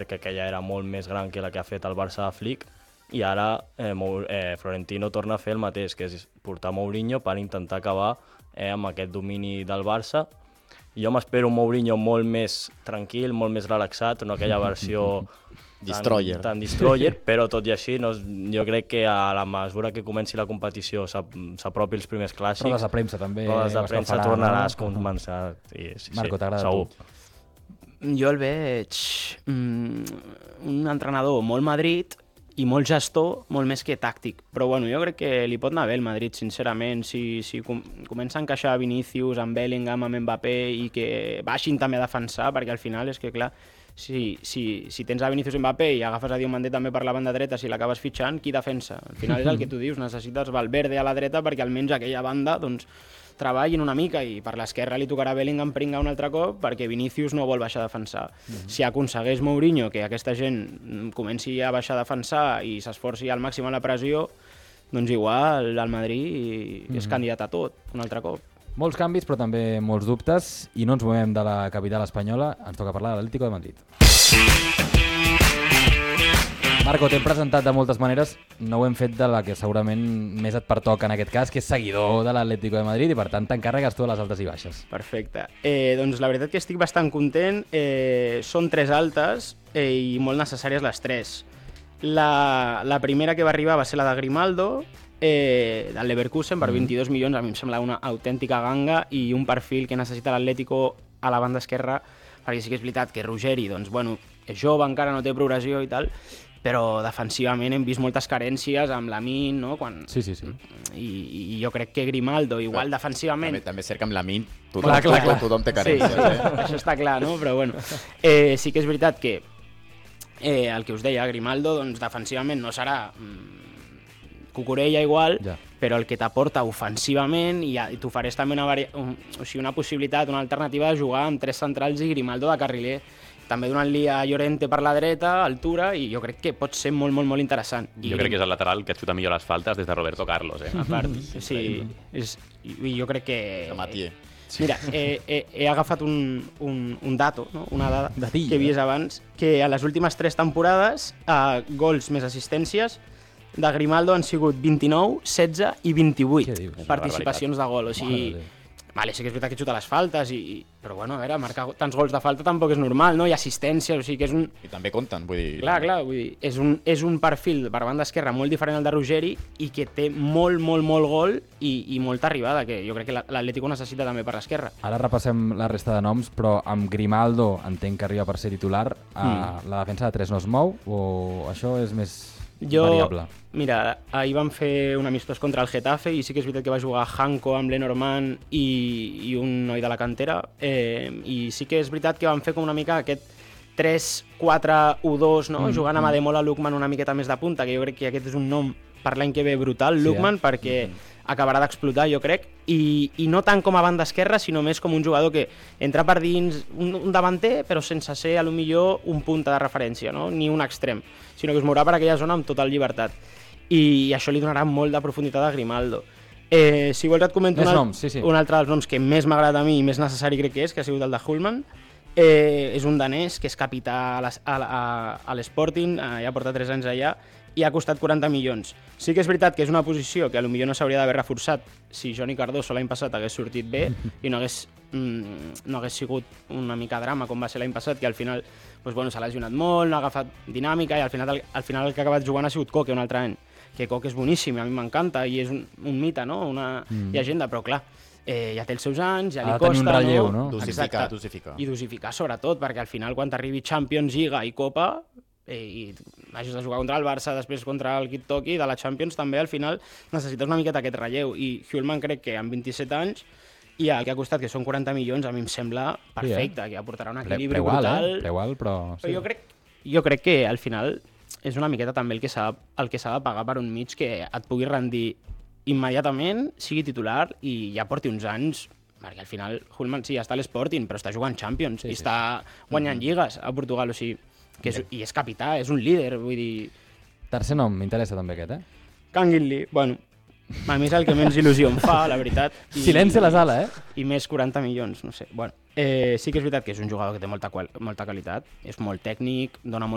crec que aquella era molt més gran que la que ha fet el Barça de Flick, i ara Florentino torna a fer el mateix, que és portar Mourinho per intentar acabar amb aquest domini del Barça. Jo m'espero un Mourinho molt més tranquil, molt més relaxat, no aquella versió tan destroyer, però tot i així jo crec que a la mesura que comenci la competició s'apropi els primers clàssics. Rodes de premsa també. Rodes de premsa tornaràs a començar. Marco, t'agrada segur. Jo el veig un entrenador molt Madrid i molt gestor, molt més que tàctic. Però bueno, jo crec que li pot anar bé el Madrid, sincerament. Si comença a encaixar Vinícius amb Bellingham, amb Mbappé, i que baixin també a defensar, perquè al final és que, clar, si tens a Vinícius i Mbappé i agafes a Diomandé també per la banda dreta, si l'acabes fitxant, qui defensa? Al final és el que tu dius, necessites Valverde a la dreta perquè almenys aquella banda treballin una mica, i per l'esquerra li tocarà Bellingham pringar un altre cop perquè Vinícius no vol baixar a defensar. Si aconsegueix Mourinho que aquesta gent comenci a baixar a defensar i s'esforci al màxim a la pressió, doncs igual el Madrid és candidat a tot un altre cop. Molts canvis, però també molts dubtes, i no ens movem de la capital espanyola, ens toca parlar de l'Atlético de Madrid. Marco, t'hem presentat de moltes maneres, no ho hem fet de la que segurament més et pertoca en aquest cas, que és seguidor de l'Atlético de Madrid, i per tant t'encàrregues tu de les altes i baixes. Perfecte. Doncs la veritat que estic bastant content. Són 3 altes i molt necessàries les 3. La primera que va arribar va ser la de Grimaldo, del Leverkusen, per 22 milions. A mi em sembla una autèntica ganga i un perfil que necessita l'Atlético a la banda esquerra, perquè sí que és veritat que Ruggeri, doncs, bueno, és jove, encara no té progressió i tal, però defensivament hem vist moltes carències amb Lamine, no? Sí. I jo crec que Grimaldo, igual defensivament... També és cert que amb Lamine tothom té carències. Sí, això està clar, no? Però bueno, sí que és veritat que el que us deia, Grimaldo, doncs defensivament no serà cucurella igual, però el que t'aporta ofensivament, i t'ofereix també una possibilitat, una alternativa de jugar amb 3 centrals i Grimaldo de carriler, també donant-li a Llorente per la dreta, altura, i jo crec que pot ser molt, molt, molt interessant. Jo crec que és el lateral que xuta millor les faltes des de Roberto Carlos. A part, sí, jo crec que... Matier. Mira, he agafat un dato, no? Una dada que he vist abans, que a les últimes 3 temporades, gols més assistències, de Grimaldo han sigut 29, 16 i 28 participacions de gol. O sigui, sí que és veritat que xuta les faltes, però bueno, a veure, marcar tants gols de falta tampoc és normal, no? I assistències, o sigui que és un... I també compten, vull dir... Clar, vull dir, és un perfil per banda esquerra molt diferent al de Ruggeri i que té molt gol i molta arribada, que jo crec que l'Atlético necessita també per l'esquerra. Ara repassem la resta de noms, però amb Grimaldo entenc que arriba per ser titular. La defensa de 3 no es mou, o això és més... variable? Mira, ahir vam fer un amistós contra el Getafe i sí que és veritat que va jugar Hanko amb Lenormand i un noi de la cantera, i sí que és veritat que van fer com una mica aquest 3-4-1-2, no? Jugant amb Ademola Lookman una miqueta més de punta, que jo crec que aquest és un nom per l'any que ve brutal, Lookman, perquè acabarà d'explotar, jo crec, i no tant com a banda esquerra, sinó més com un jugador que entra per dins, un davanter, però sense ser, potser, un punta de referència, no? Ni un extrem, sinó que es mourà per aquella zona amb total llibertat. I això li donarà molt de profunditat a Grimaldo. Si vols et comento un altre dels noms que més m'agrada a mi i més necessari crec que ha sigut el de Hullman. És un danès que és capità a l'Sporting, ja porta 3 anys allà, i ha costat 40 milions. Sí que és veritat que és una posició que potser no s'hauria d'haver reforçat si Johnny Cardoso l'any passat hagués sortit bé i no hagués sigut una mica drama com va ser l'any passat, que al final s'ha lesionat molt, no ha agafat dinàmica, i al final el que ha acabat jugant ha sigut Koke un altre any, que Koke és boníssim, a mi m'encanta i és un mite, no? Una llegenda, però clar, ja té els seus anys, ja li costa, tenir un relleu, no? Dosificar. I dosificar sobretot, perquè al final quan t'arribi Champions, Lliga i Copa, i hagis de jugar contra el Barça, després contra el Qui et toqui, de la Champions també al final necessites una miqueta aquest relleu, i Hullman crec que amb 27 anys i el que ha costat, que són 40 milions, a mi em sembla perfecte, que aportarà un equilibri brutal. Preual, però... Jo crec que al final és una miqueta també el que s'ha de pagar per un mig que et pugui rendir immediatament, sigui titular i ja porti uns anys, perquè al final Hullman sí, està a l'Sporting, però està jugant Champions i està guanyant lligues a Portugal, o sigui, i és capità, és un líder, vull dir... Tercer nom, m'interessa també aquest, Canguilí, bueno, a mi és el que menys il·lusió em fa, la veritat. Silenci a la sala, I més 40 milions, no sé. Bueno, sí que és veritat que és un jugador que té molta qualitat, és molt tècnic, dona molt